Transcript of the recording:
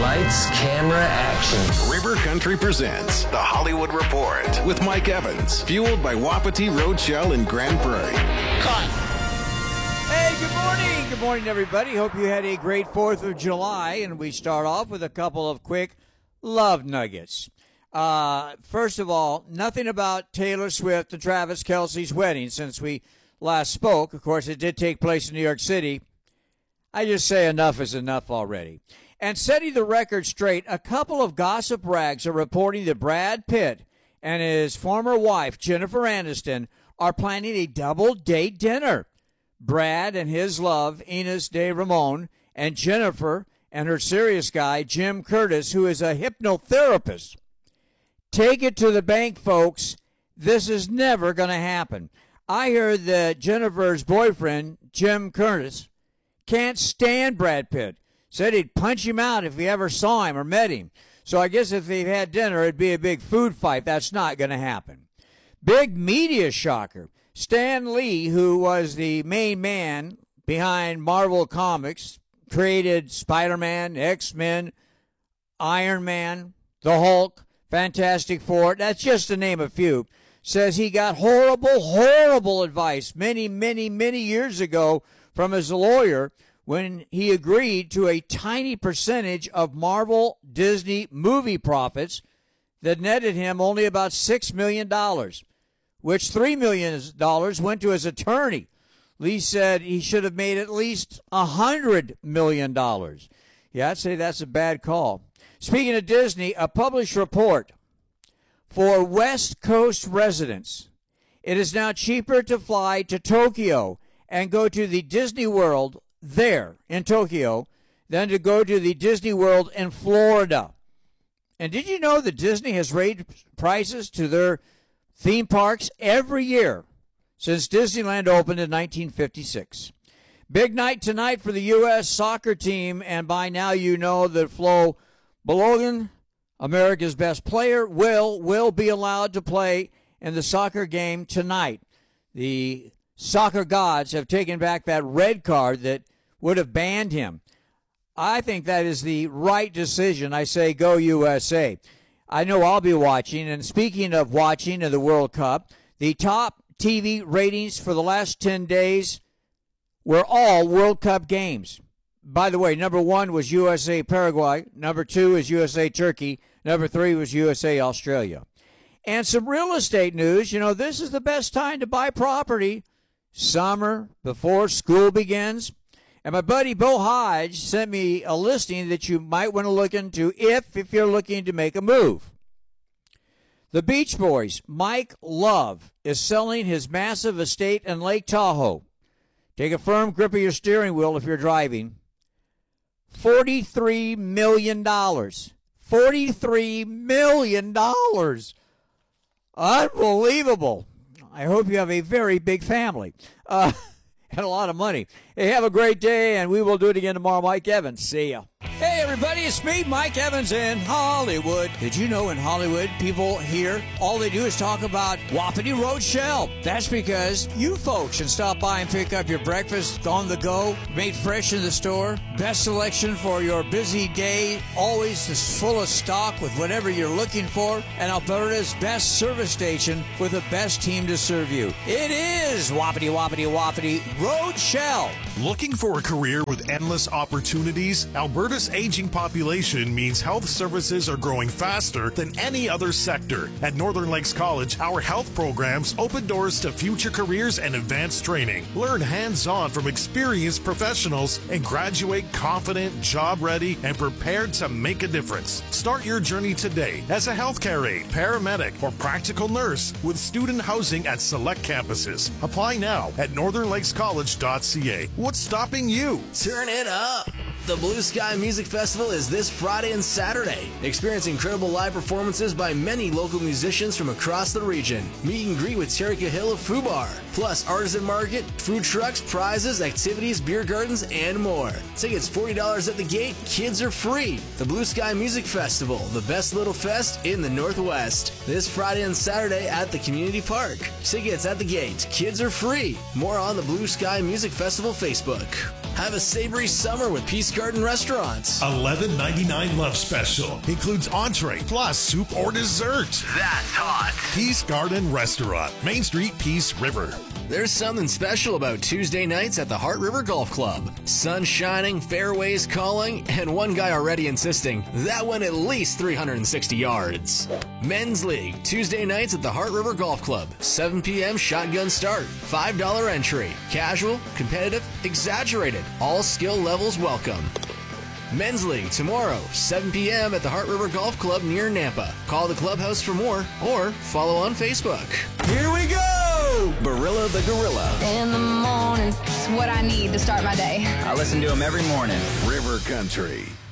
Lights, camera, action. River Country presents The Hollywood Report with Mike Evans, fueled by Wapiti Roadshell in Grand Prairie. Cut. Hey, good morning. Good morning, everybody. Hope you had a great 4th of July, and we start off with a couple of quick love nuggets. First of all, nothing about Taylor Swift and Travis Kelce's wedding since we last spoke. Of course, it did take place in New York City. I just say enough is enough already. And setting the record straight, a couple of gossip rags are reporting that Brad Pitt and his former wife, Jennifer Aniston, are planning a double-date dinner. Brad and his love, Ines de Ramon, and Jennifer and her serious guy, Jim Curtis, who is a hypnotherapist. Take it to the bank, folks. This is never going to happen. I heard that Jennifer's boyfriend, Jim Curtis, can't stand Brad Pitt. Said he'd punch him out if he ever saw him or met him. So I guess if they've had dinner, it'd be a big food fight. That's not going to happen. Big media shocker. Stan Lee, who was the main man behind Marvel Comics, created Spider-Man, X-Men, Iron Man, the Hulk, Fantastic Four, that's just to name a few, says he got horrible advice many years ago from his lawyer when he agreed to a tiny percentage of Marvel Disney movie profits that netted him only about $6 million, which $3 million went to his attorney. Lee said he should have made at least $100 million. Yeah, I'd say that's a bad call. Speaking of Disney, a published report for West Coast residents. It is now cheaper to fly to Tokyo and go to the Disney World there in Tokyo than to go to the Disney World in Florida. And did you know that Disney has raised prices to their theme parks every year since Disneyland opened in 1956? Big night tonight for the U.S. soccer team, and by now you know that Flo Balogun, America's best player, will be allowed to play in the soccer game tonight. The soccer gods have taken back that red card that would have banned him. I think that is the right decision. I say go USA. I know I'll be watching, and speaking of watching of the World Cup, the top TV ratings for the last 10 days were all World Cup games. By the way, number 1 was USA Paraguay, number 2 is USA Turkey, number 3 was USA Australia. And some real estate news. You know, this is the best time to buy property. Summer, before school begins. And my buddy Bo Hodge sent me a listing that you might want to look into if you're looking to make a move. The Beach Boys, Mike Love, is selling his massive estate in Lake Tahoe. Take a firm grip of your steering wheel if you're driving. $43 million. $43 million. Unbelievable. I hope you have a very big family and a lot of money. Hey, have a great day, and we will do it again tomorrow. Mike Evans. See ya. Hey, everybody, it's me, Mike Evans, in Hollywood. Did you know in Hollywood, people here, all they do is talk about Wapiti Roadshell? That's because you folks can stop by and pick up your breakfast on the go, made fresh in the store. Best selection for your busy day, always is full of stock with whatever you're looking for, and Alberta's best service station with the best team to serve you. It is Wapiti Roadshell. Looking for a career with endless opportunities? Alberta's aging population means health services are growing faster than any other sector. At Northern Lakes College, our health programs open doors to future careers and advanced training. Learn hands-on from experienced professionals and graduate confident, job-ready, and prepared to make a difference. Start your journey today as a healthcare aide, paramedic, or practical nurse with student housing at select campuses. Apply now at northernlakescollege.ca. What's stopping you? Turn it up! The Blue Sky Music Festival is this Friday and Saturday. Experience incredible live performances by many local musicians from across the region. Meet and greet with Terry Cahill of Fubar. Plus artisan market, food trucks, prizes, activities, beer gardens, and more. Tickets $40 at the gate. Kids are free. The Blue Sky Music Festival, the best little fest in the Northwest. This Friday and Saturday at the Community Park. Tickets at the gate. Kids are free. More on the Blue Sky Music Festival Facebook. Have a savory summer with Peace Garden Restaurants. $11.99 lunch special includes entree plus soup or dessert. That's hot. Peace Garden Restaurant, Main Street, Peace River. There's something special about Tuesday nights at the Heart River Golf Club. Sun shining, fairways calling, and one guy already insisting that went at least 360 yards. Men's League, Tuesday nights at the Heart River Golf Club. 7 p.m. shotgun start. $5 entry. Casual, competitive, exaggerated. All skill levels welcome. Men's League tomorrow, 7 p.m. at the Heart River Golf Club near Nampa. Call the clubhouse for more or follow on Facebook. Here we go! Barilla the Gorilla. In the morning, it's what I need to start my day. I listen to him every morning. River Country.